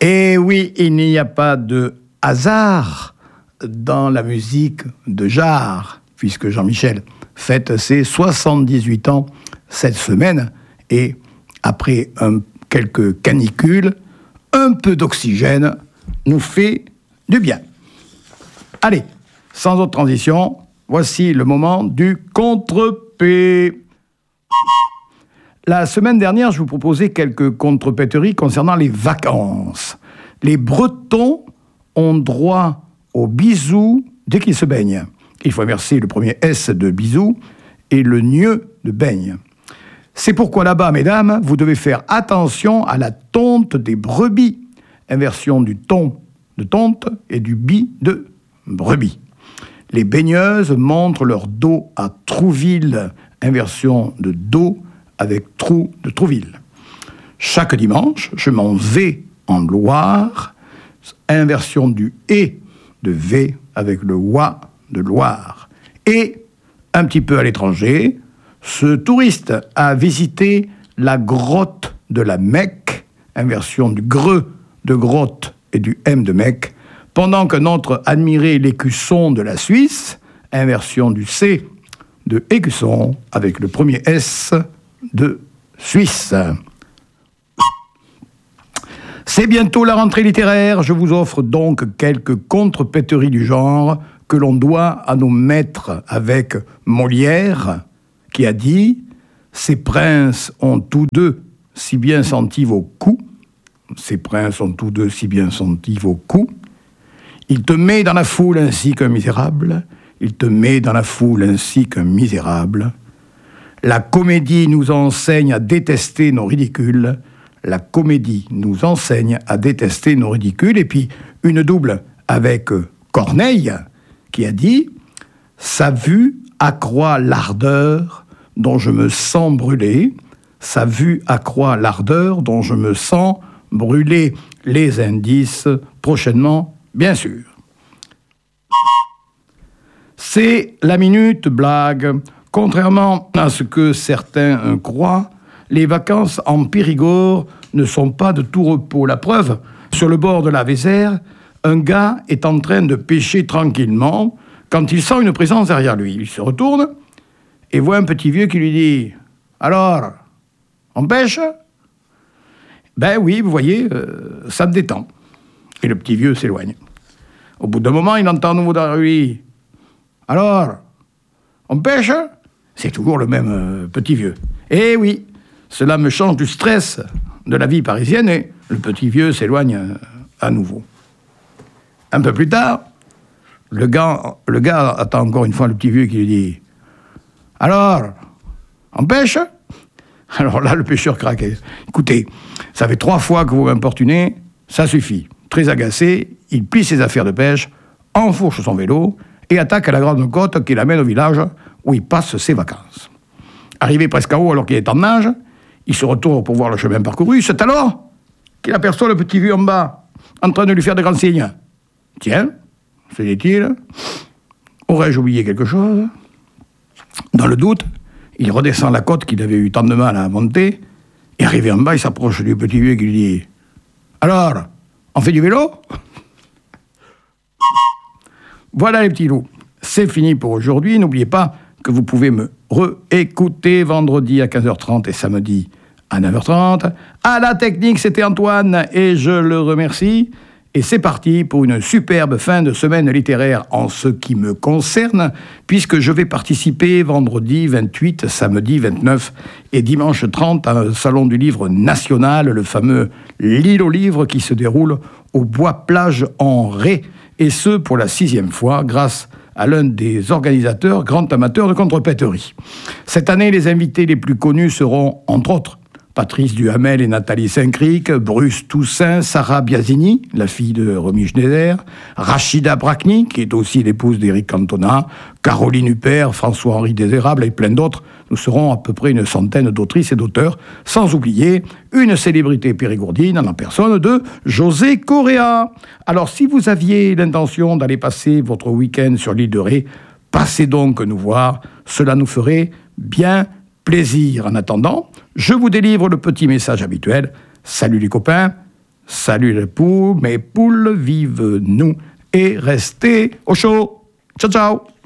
Et oui, il n'y a pas de hasard dans la musique de Jarre, puisque Jean-Michel fête ses 78 ans cette semaine, et après quelques canicules, un peu d'oxygène nous fait du bien. Allez, sans autre transition, voici le moment du contre-P. La semaine dernière, je vous proposais quelques contrepéteries concernant les vacances. Les Bretons ont droit aux bisous dès qu'ils se baignent. Il faut inverser le premier S de bisous et le nieu de baigne. C'est pourquoi là-bas, mesdames, vous devez faire attention à la tonte des brebis. Inversion du ton de tonte et du bi de brebis. Les baigneuses montrent leur dos à Trouville. Inversion de dos avec trou de Trouville. Chaque dimanche, je m'en vais en Loire. Inversion du et de V avec le oie de Loire. Et, un petit peu à l'étranger, ce touriste a visité la grotte de la Mecque, inversion du greu de grotte et du M de Mecque, pendant qu'un autre admirait l'écusson de la Suisse, inversion du C de écusson avec le premier S de Suisse. C'est bientôt la rentrée littéraire, je vous offre donc quelques contrepéteries du genre que l'on doit à nos maîtres avec Molière, qui a dit « Ces princes ont tous deux si bien senti vos coups, ces princes ont tous deux si bien senti vos coups, il te met dans la foule ainsi qu'un misérable, il te met dans la foule ainsi qu'un misérable. La comédie nous enseigne à détester nos ridicules, la comédie nous enseigne à détester nos ridicules. » Et puis une double avec Corneille, qui a dit « Sa vue accroît l'ardeur dont je me sens brûler, sa vue accroît l'ardeur dont je me sens brûler. » Les indices, prochainement, bien sûr. C'est la minute blague. Contrairement à ce que certains croient, les vacances en Périgord ne sont pas de tout repos. La preuve, sur le bord de la Vézère, un gars est en train de pêcher tranquillement quand il sent une présence derrière lui. Il se retourne et voit un petit vieux qui lui dit « Alors, on pêche ?»« Ben oui, vous voyez, ça me détend. » Et le petit vieux s'éloigne. Au bout d'un moment, il entend à nouveau derrière lui « Alors, on pêche ?» C'est toujours le même petit vieux. Eh oui, cela me change du stress de la vie parisienne et le petit vieux s'éloigne à nouveau. Un peu plus tard, le gars attend encore une fois le petit vieux qui lui dit « Alors, on pêche ?» Alors là, le pêcheur craque. « Écoutez, ça fait 3 fois que vous m'importunez, ça suffit. » Très agacé, il plie ses affaires de pêche, enfourche son vélo et attaque à la grande côte qui l'amène au village où il passe ses vacances. Arrivé presque en haut alors qu'il est en nage, il se retourne pour voir le chemin parcouru. C'est alors qu'il aperçoit le petit vieux en bas, en train de lui faire de grands signes. « Tiens, se dit-il, aurais-je oublié quelque chose ?» Dans le doute, il redescend la côte qu'il avait eu tant de mal à monter, et arrivé en bas, il s'approche du petit vieux qui lui dit « Alors, on fait du vélo ?» Voilà les petits loups, c'est fini pour aujourd'hui. N'oubliez pas que vous pouvez me réécouter vendredi à 15h30 et samedi à 9h30. À la technique, c'était Antoine et je le remercie. Et c'est parti pour une superbe fin de semaine littéraire en ce qui me concerne, puisque je vais participer vendredi 28, samedi 29 et dimanche 30 à un salon du livre national, le fameux L'île aux livres qui se déroule au Bois-Plage en Ré, et ce pour la 6e fois grâce à l'un des organisateurs, grand amateur de contrepéterie. Cette année, les invités les plus connus seront, entre autres, Patrice Duhamel et Nathalie Saint-Cric, Bruce Toussaint, Sarah Biasini, la fille de Romy Schneider, Rachida Brakni, qui est aussi l'épouse d'Éric Cantona, Caroline Huppert, François-Henri Désérable et plein d'autres. Nous serons à peu près une centaine d'autrices et d'auteurs, sans oublier une célébrité périgourdine en la personne de José Correa. Alors, si vous aviez l'intention d'aller passer votre week-end sur l'île de Ré, passez donc nous voir, cela nous ferait bien plaisir. En attendant, je vous délivre le petit message habituel. Salut les copains, Salut les poules, mes poules, vive nous et restez au chaud. Ciao, ciao.